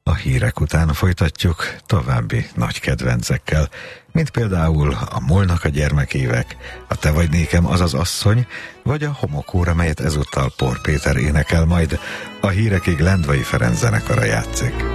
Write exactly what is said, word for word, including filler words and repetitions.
A hírek után folytatjuk további nagy kedvencekkel, mint például a Múlnak a gyermekévek, a Te vagy nékem az az asszony, vagy a Homokóra, melyet ezúttal Por Péter énekel, majd a hírekig Lendvai Ferenc zenekara játszik.